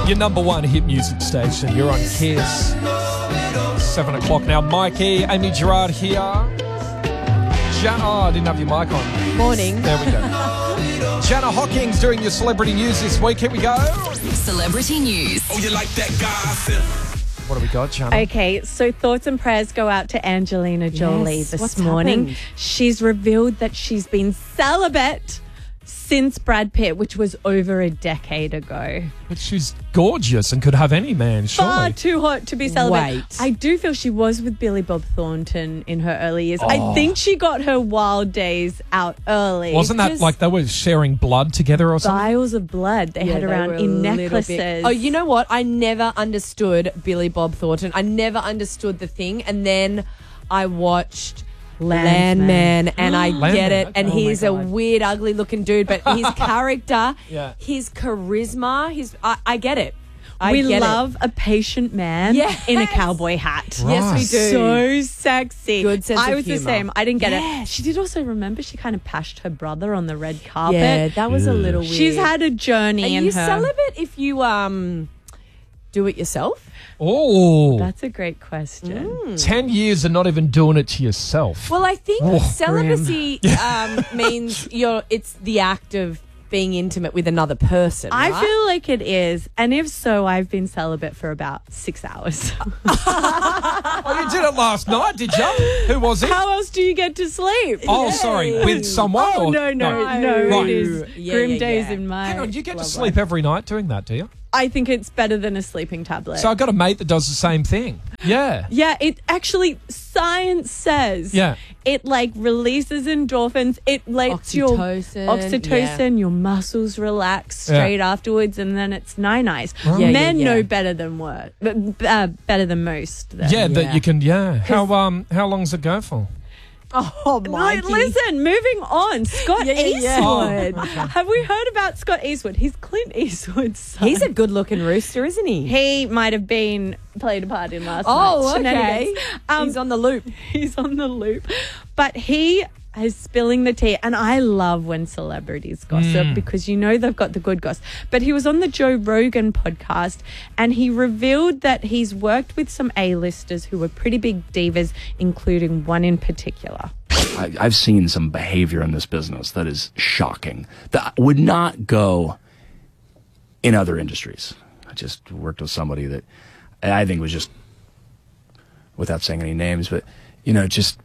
Your number one hit music station. You're on Kiss. 7 o'clock now. Mikey, Amy Gerard here. I didn't have your mic on. Morning. There we go. Jana Hawkins doing your celebrity news this week. Here we go. Celebrity news. Oh, you like that gossip? What do we got, Jana? Okay, so thoughts and prayers go out to Angelina Jolie this what's morning. happened? She's revealed that she's been celibate since Brad Pitt, which was over a decade ago. But she's gorgeous and could have any man, surely. Far too hot to be celibate. Wait. I do feel she was with Billy Bob Thornton in her early years. I think she got her wild days out early. Wasn't that Just like they were sharing blood together or something? vials of blood they had they around were in a little necklaces? bit- Oh, you know what? I never understood Billy Bob Thornton. I never understood the thing. And then I watched Landman, and I Landman, get it. okay. And Oh my he's a God. weird, ugly looking dude, but his character, Yeah. his charisma, I get it. I We get love a patient man Yes. in a cowboy hat. Right. Yes, we do. So sexy. Good sense I of was humour. the same. I didn't get Yes. it. She did also remember she kind of pashed her brother on the red carpet. Yeah, that was a little weird. She's had a journey Are in you her. celibate if you do it yourself? Oh, That's a great question. 10 years and not even doing it to yourself. Well, I think Oh, celibacy means it's the act of being intimate with another person. I right? feel like it is. And if so, I've been celibate for about 6 hours. Oh, you did it last night, did you? Who was it? How else do you get to sleep? Oh, sorry, with someone? Oh, or? no. Right. It is Yeah, grim yeah, days yeah. in my Hang on, you get to love sleep life. every night doing that, do you? I think it's better than a sleeping tablet. So I've got a mate that does the same thing. Yeah. Yeah, it actually, science says Yeah. it like releases endorphins. It lets your Oxytocin, your muscles relax straight afterwards, and then it's nice. Right. Yeah, Men yeah. know better than better than most. Then. Yeah, that Yeah. you can, How long's it go for? Oh, Like, listen, moving on. Scott Yeah, yeah, yeah. Eastwood. Oh, Have we heard about Scott Eastwood? He's Clint Eastwood's son. He's a good-looking rooster, isn't he? He might have played a part in last Oh, night's okay. shenanigans. He's on the loop. He's on the loop. But he is spilling the tea. And I love when celebrities gossip because you know they've got the good gossip. But he was on the Joe Rogan podcast and he revealed that he's worked with some A-listers who were pretty big divas, including one in particular. I've seen some behavior in this business that is shocking, that would not go in other industries. I just worked with somebody that I think was just, without saying any names, but, just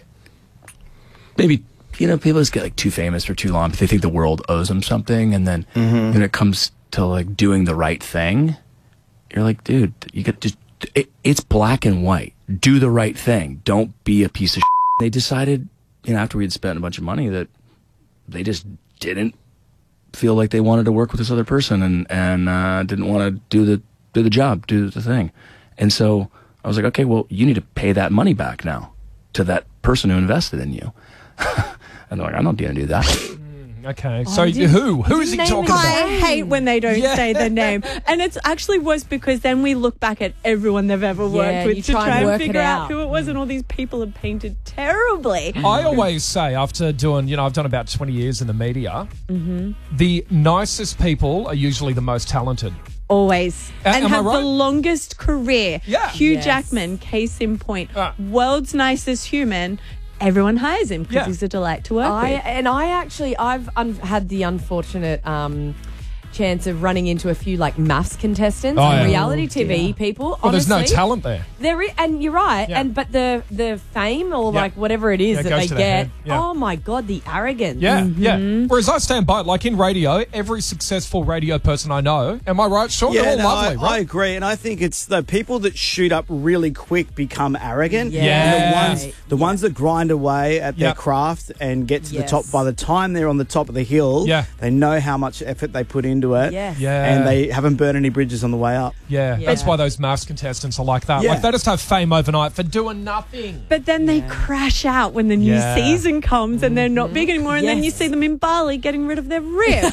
maybe, people just get like too famous for too long, but they think the world owes them something. And then when it comes to like doing the right thing, you're like, dude, you got just, it's black and white. Do the right thing. Don't be a piece of shit. They decided, after we had spent a bunch of money, that they just didn't feel like they wanted to work with this other person and didn't want to do the job, do the thing. And so I was like, okay, well, you need to pay that money back now to that person who invested in you. And they're like, I'm not going to do that. Okay, so who is he talking about? I hate when they don't Yeah. say the name. And it's actually worse because then we look back at everyone they've ever worked you with to try and try and work figure it out out. who it was. And all these people are painted terribly. I always say, after doing, I've done about 20 years in the media, the nicest people are usually the most talented. Always. And am I have right? the longest career. Yeah. Hugh Yes. Jackman, case in point. Ah. World's nicest human. Everyone hires him because Yeah. he's a delight to work with. I've had the unfortunate chance of running into a few like maths contestants Oh, and yeah. reality TV people. Well, there's no Honestly, talent there. There is, and you're right. Yeah. But the fame or Yeah. like whatever it is Yeah, it that goes they to get. their head. Yeah. Oh my god, the arrogance. Yeah, yeah. Whereas I stand by it, like in radio, every successful radio person I know, am I right, Sean? They're all lovely, I right? agree, and I think it's the people that shoot up really quick become arrogant. Yeah. And the ones that grind away at their Yeah. craft and get to the Yes. top. By the time they're on the top of the hill, Yeah. they know how much effort they put into it. Yes. Yeah. And they haven't burned any bridges on the way up. Yeah, Yeah. that's why those maths contestants are like that. Yeah. Like, they just have fame overnight for doing nothing. But then they crash out when the new Yeah. season comes and they're not big anymore. And then you Yes. see them in Bali getting rid of their ribs.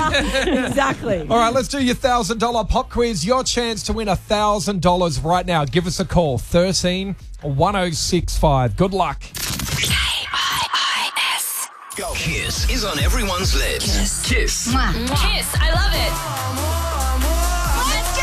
Exactly. All right, let's do your $1,000 pop quiz. Your chance to win $1,000 right now. Give us a call, 13 1065. Good luck. KIIS. Go. Kiss is on everyone's lips. Kiss. Kiss. I love it. Let's go.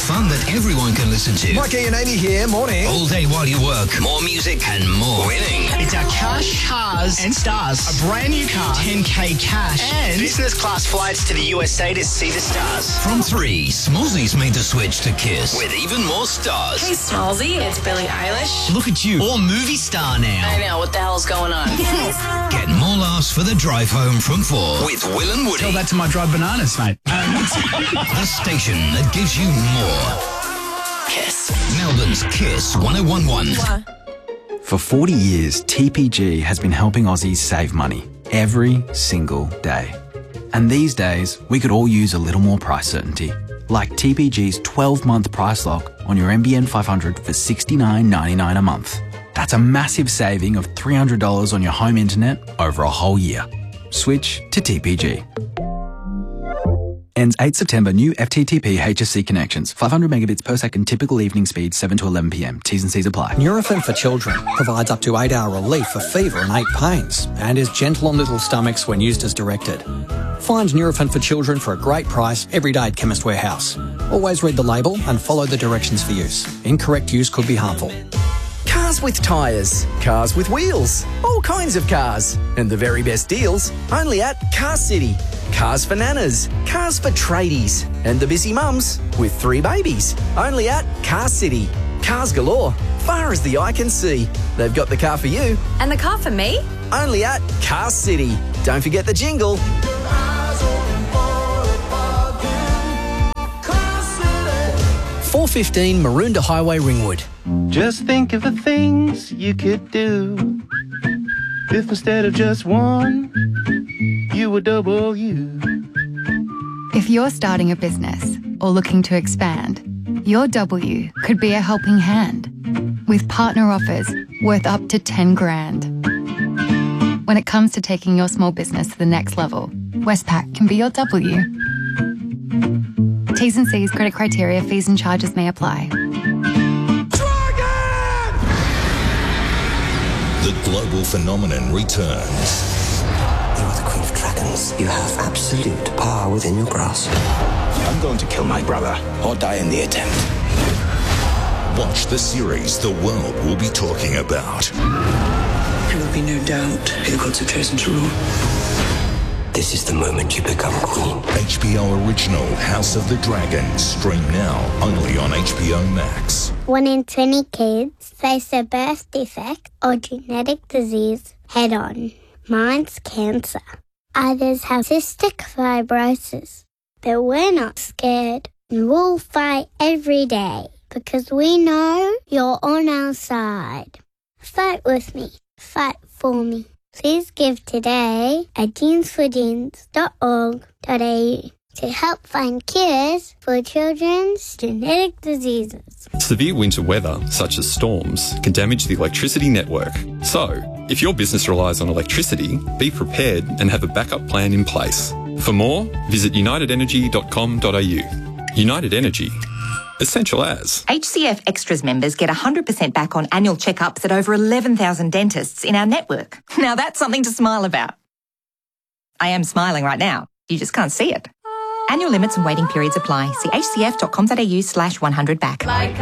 fun that everyone can listen to. Mikey and Amy here, morning. All day while you work. More music and more winning. It's our Cash, Cars and Stars. A brand new car, 10K cash, and business class flights to the USA to see the stars. From 3, Smallzy's made the switch to Kiss with even more stars. Hey, Smallzy, it's Billie Eilish. Look at you, all movie star now. I know, what the hell's going on? Get more laughs for the drive home from 4 with Will and Woody. Tell that to my dried bananas, mate. The station that gives you more. Kiss. Melbourne's Kiss 1011. For 40 years, TPG has been helping Aussies save money every single day. And these days, we could all use a little more price certainty. Like TPG's 12-month price lock on your NBN 500 for $69.99 a month. That's a massive saving of $300 on your home internet over a whole year. Switch to TPG. Ends 8 September. New FTTP HSC connections. 500 megabits per second. Typical evening speed 7 to 11 p.m. T's and C's apply. Nurofen for Children provides up to 8-hour relief for fever and ache pains and is gentle on little stomachs when used as directed. Find Nurofen for Children for a great price every day at Chemist Warehouse. Always read the label and follow the directions for use. Incorrect use could be harmful. Cars with tyres, cars with wheels, all kinds of cars. And the very best deals only at Car City. Cars for nanas, cars for tradies, and the busy mums with 3 babies. Only at Car City. Cars galore, far as the eye can see. They've got the car for you. And the car for me? Only at Car City. Don't forget the jingle. 415 Maroondah Highway, Ringwood. Just think of the things you could do if instead of just one, you were double you. If you're starting a business or looking to expand, your W could be a helping hand with partner offers worth up to 10 grand. When it comes to taking your small business to the next level, Westpac can be your W. T's and C's, credit criteria, fees and charges may apply. The global phenomenon returns. You are the Queen of Dragons. You have absolute power within your grasp. I'm going to kill my brother or die in the attempt. Watch the series the world will be talking about. There will be no doubt who the gods have chosen to rule. This is the moment you become queen. HBO original House of the Dragon. Stream now only on HBO Max. 1 in 20 kids face a birth defect or genetic disease head on. Mine's cancer. Others have cystic fibrosis. But we're not scared, and we'll fight every day because we know you're on our side. Fight with me. Fight for me. Please give today at jeansforjeans.org.au to help find cures for children's genetic diseases. Severe winter weather, such as storms, can damage the electricity network. So, if your business relies on electricity, be prepared and have a backup plan in place. For more, visit unitedenergy.com.au. United Energy. Essential as. HCF Extras members get 100% back on annual checkups at over 11,000 dentists in our network. Now that's something to smile about. I am smiling right now. You just can't see it. Annual limits and waiting periods apply. See hcf.com.au/100back.